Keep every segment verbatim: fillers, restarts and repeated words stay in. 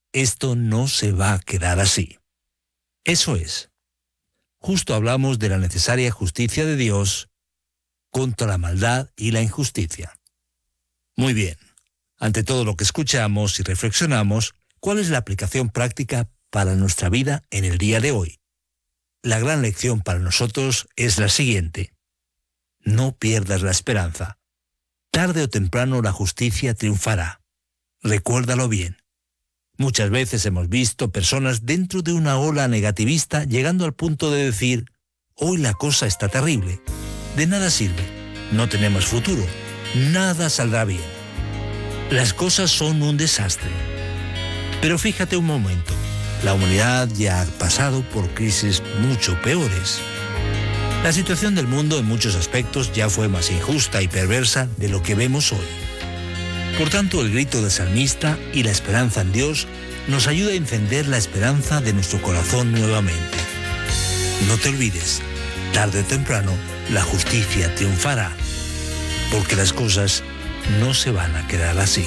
esto no se va a quedar así. Eso es. Justo hablamos de la necesaria justicia de Dios contra la maldad y la injusticia. Muy bien. Ante todo lo que escuchamos y reflexionamos, ¿cuál es la aplicación práctica para nuestra vida en el día de hoy? La gran lección para nosotros es la siguiente. No pierdas la esperanza. Tarde o temprano la justicia triunfará. Recuérdalo bien. Muchas veces hemos visto personas dentro de una ola negativista llegando al punto de decir, hoy la cosa está terrible, de nada sirve, no tenemos futuro, nada saldrá bien. Las cosas son un desastre. Pero fíjate un momento, la humanidad ya ha pasado por crisis mucho peores. La situación del mundo en muchos aspectos ya fue más injusta y perversa de lo que vemos hoy. Por tanto, el grito del salmista y la esperanza en Dios nos ayuda a encender la esperanza de nuestro corazón nuevamente. No te olvides, tarde o temprano, la justicia triunfará, porque las cosas no se van a quedar así.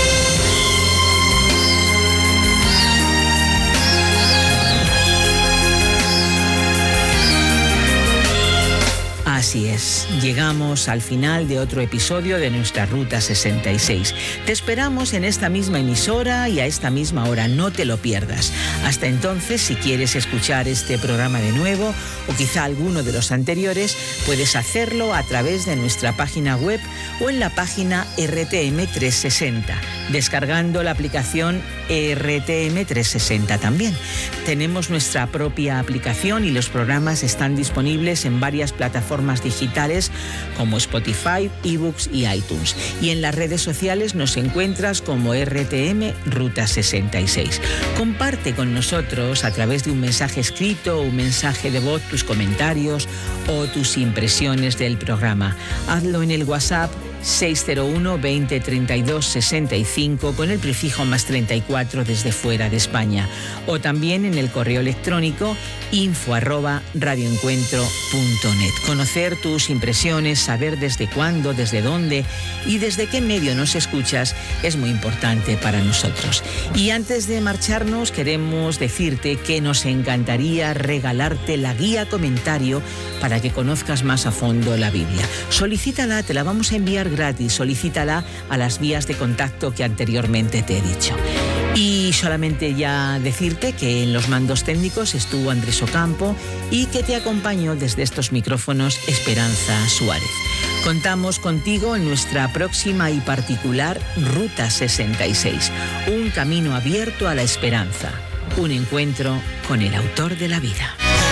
Así es, llegamos al final de otro episodio de nuestra Ruta sesenta y seis. Te esperamos en esta misma emisora y a esta misma hora, no te lo pierdas. Hasta entonces, si quieres escuchar este programa de nuevo o quizá alguno de los anteriores, puedes hacerlo a través de nuestra página web o en la página R T M trescientos sesenta, descargando la aplicación R T M trescientos sesenta también. Tenemos nuestra propia aplicación y los programas están disponibles en varias plataformas digitales como Spotify, eBooks y iTunes. Y en las redes sociales nos encuentras como R T M Ruta sesenta y seis. Comparte con nosotros a través de un mensaje escrito o un mensaje de voz tus comentarios o tus impresiones del programa. Hazlo en el WhatsApp seis cero uno, veinte, treinta y dos, sesenta y cinco con el prefijo más treinta y cuatro desde fuera de España, o también en el correo electrónico info arroba radioencuentro punto net. Conocer tus impresiones, saber desde cuándo, desde dónde y desde qué medio nos escuchas es muy importante para nosotros. Y antes de marcharnos queremos decirte que nos encantaría regalarte la guía comentario para que conozcas más a fondo la Biblia. Solicítala, te la vamos a enviar gratis, solicítala a las vías de contacto que anteriormente te he dicho. Y solamente ya decirte que en los mandos técnicos estuvo Andrés Ocampo y que te acompañó desde estos micrófonos Esperanza Suárez. Contamos contigo en nuestra próxima y particular Ruta sesenta y seis, un camino abierto a la esperanza, un encuentro con el autor de la vida.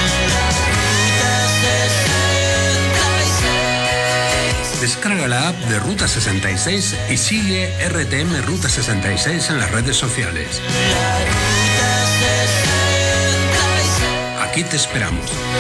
Descarga la app de Ruta sesenta y seis y sigue R T M Ruta sesenta y seis en las redes sociales. Aquí te esperamos.